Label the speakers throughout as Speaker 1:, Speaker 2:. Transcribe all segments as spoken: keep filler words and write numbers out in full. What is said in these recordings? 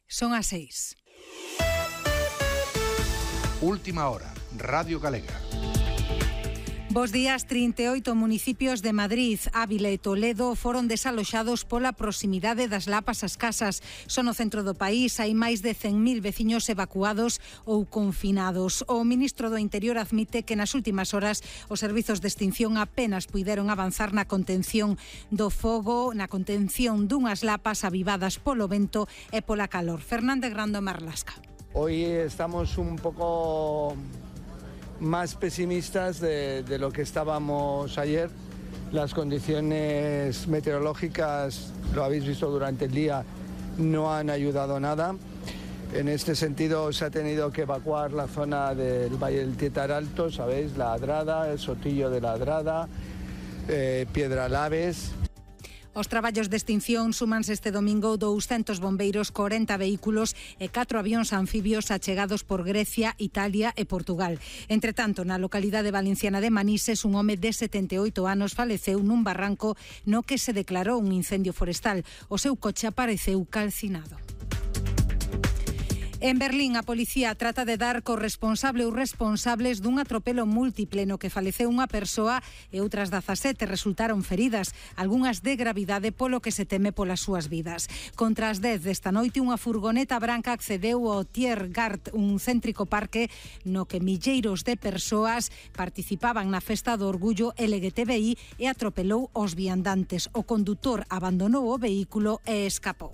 Speaker 1: Son as seis.
Speaker 2: Última hora, Radio Galega.
Speaker 1: Bos días. trinta e oito municipios de Madrid, Ávila e Toledo foron desaloxados pola proximidade das lapas ás casas. Só no centro do país hai máis de cen mil veciños evacuados ou confinados. O ministro do Interior admite que nas últimas horas os servizos de extinción apenas puideron avanzar na contención do fogo, na contención dunhas lapas avivadas polo vento e pola calor. Fernández Grando, Marlasca.
Speaker 3: Hoy estamos un poco más pesimistas de, de lo que estábamos ayer. Las condiciones meteorológicas, lo habéis visto durante el día, no han ayudado nada. En este sentido se ha tenido que evacuar la zona del Valle del Tietar Alto, ¿sabéis? La Adrada, el Sotillo de la Adrada, eh, Piedralaves.
Speaker 1: Os traballos de extinción súmanse este domingo douscentos bombeiros, corenta vehículos e catro avións anfibios achegados por Grecia, Italia e Portugal. Entre tanto, na localidade valenciana de Manises, un home de setenta e oito anos faleceu nun barranco no que se declarou un incendio forestal. O seu coche apareceu calcinado. En Berlín, a policía trata de dar co responsable ou responsables dun atropelo múltiple no que faleceu unha persoa e outras dezasete resultaron feridas, algunhas de gravidade polo que se teme polas súas vidas. Contra as dez desta noite, unha furgoneta branca accedeu ao Tiergarten, un céntrico parque no que milleiros de persoas participaban na festa do orgullo L G T B I e atropelou os viandantes. O condutor abandonou o vehículo e escapou.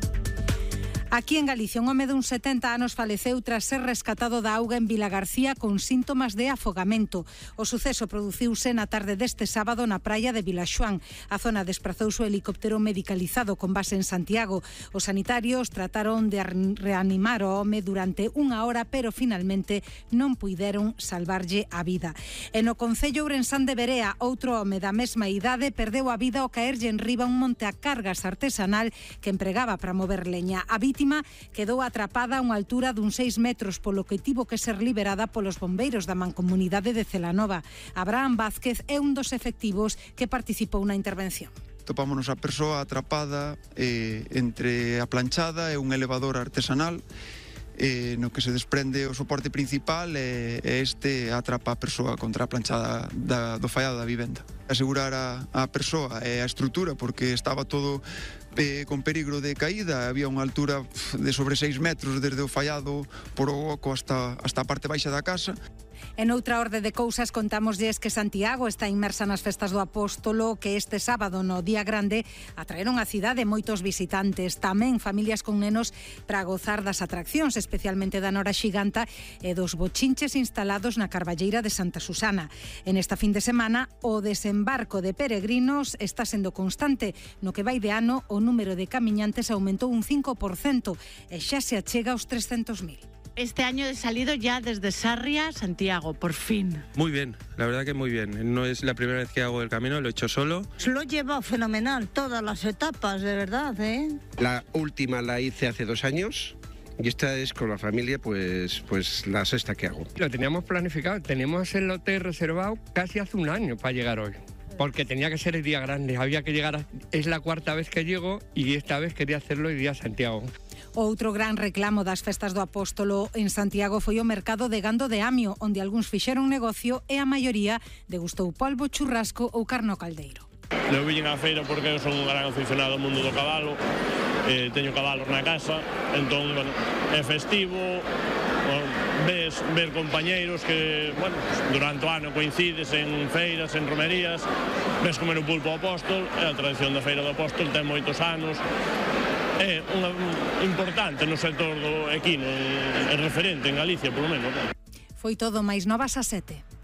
Speaker 1: Aquí en Galicia, un home de uns setenta anos faleceu tras ser rescatado da auga en Vilagarcía con síntomas de afogamento. O suceso produciuse na tarde deste sábado na praia de Vilaxoán. A zona desprazouse o helicóptero medicalizado con base en Santiago. Os sanitarios trataron de reanimar o home durante unha hora, pero finalmente non puideron salvarlle a vida. E no concello ourensán de Berea, outro home da mesma idade perdeu a vida ao caerlle en riba un monte a cargas artesanal que empregaba para mover leña. A vítima quedou atrapada a unha altura dun seis metros, polo que tivo que ser liberada polos bombeiros da mancomunidade de Celanova. Abraham Vázquez é un dos efectivos que participou na intervención.
Speaker 4: Topámonos a persoa atrapada eh, entre a planchada e un elevador artesanal, eh, no que se desprende o soporte principal e eh, este atrapa a persoa contra a planchada da, do fallado da vivenda. Asegurar a, a persoa e a estrutura, porque estaba todo eh, con peligro de caída, había unha altura de sobre seis metros desde o fallado por o oco hasta, hasta a parte baixa da casa.
Speaker 1: En outra orde de cousas, contámoslles que Santiago está inmersa nas festas do Apóstolo, que este sábado no Día Grande atraeron á cidade moitos visitantes, tamén familias con nenos para gozar das atraccións, especialmente da Nora Xiganta e dos bochinches instalados na Carballeira de Santa Susana. En esta fin de semana, o desembarco de peregrinos está sendo constante. No que vai de ano, o número de camiñantes aumentou un cinco por cento e xa se achega aos trescentos mil.
Speaker 5: Este año he salido ya desde Sarria, Santiago, por fin.
Speaker 6: Muy bien, la verdad que muy bien. No es la primera vez que hago el camino, lo he hecho solo.
Speaker 7: Lo he llevado fenomenal, todas las etapas, de verdad, ¿eh?
Speaker 8: La última la hice hace dos años. Y esta es con la familia, pues, pues la sexta que hago.
Speaker 9: Lo teníamos planificado, teníamos el hotel reservado casi hace un año para llegar hoy. Porque tenía que ser el día grande, había que llegar, a, es la cuarta vez que llego y esta vez quería hacerlo el día Santiago.
Speaker 1: Outro gran reclamo das festas do Apóstolo en Santiago foi o mercado de gando de Amio, onde algúns fixeron negocio e a maioría degustou polvo, churrasco ou carne ao caldeiro.
Speaker 10: Eu vim á feira porque eu son un gran aficionado ao mundo do cabalo, eh, teño cabalos na casa, entón, bueno, é festivo, bueno, ves ver compañeiros que, bueno, durante o ano coincides en feiras, en romerías, ves comer o pulpo ao Apóstol, e a tradición da feira do Apóstol ten moitos anos, é unha importante no sector do equino, é referente en Galicia, polo menos.
Speaker 1: Foi todo, máis novas a sete.